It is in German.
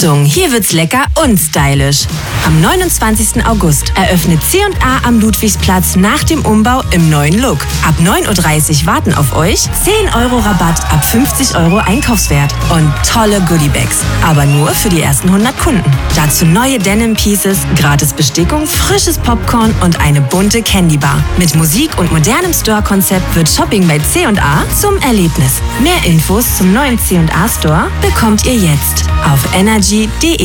Achtung, hier wird's lecker und stylisch. Am 29. August eröffnet C&A am Ludwigsplatz nach dem Umbau im neuen Look. Ab 9:30 Uhr warten auf euch 10 € Rabatt ab 50 € Einkaufswert und tolle Goodiebags. Aber nur für die ersten 100 Kunden. Dazu neue Denim Pieces, gratis Bestickung, frisches Popcorn und eine bunte Candy Bar. Mit Musik und modernem Store-Konzept wird Shopping bei C&A zum Erlebnis. Mehr Infos zum neuen C&A Store bekommt ihr jetzt auf energy.de.